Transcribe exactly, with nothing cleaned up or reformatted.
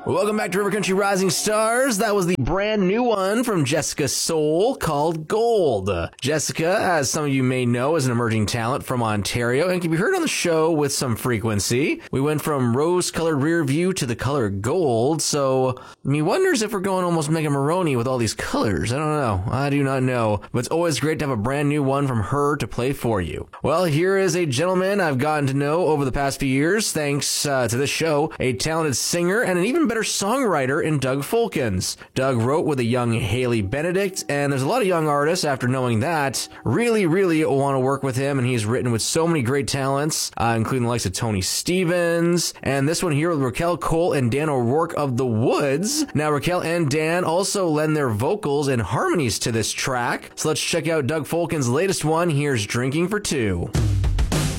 Welcome back to River Country Rising Stars. That was the brand new one from Jessica Soul called Gold. Jessica, as some of you may know, is an emerging talent from Ontario and can be heard on the show with some frequency. We went from rose-colored rear view to the color gold, so me wonders if we're going almost Mega Maroney with all these colors. I don't know. I do not know. But it's always great to have a brand new one from her to play for you. Well, here is a gentleman I've gotten to know over the past few years, thanks uh, to this show, a talented singer and an even better songwriter in Doug Fulkins. Doug wrote with a young Haley Benedict, and there's a lot of young artists, after knowing that, really, really want to work with him, and he's written with so many great talents, uh, including the likes of Tony Stevens, and this one here with Raquel Cole and Dan O'Rourke of The Woods. Now, Raquel and Dan also lend their vocals and harmonies to this track, so let's check out Doug Fulkins' latest one. Here's Drinking for Two.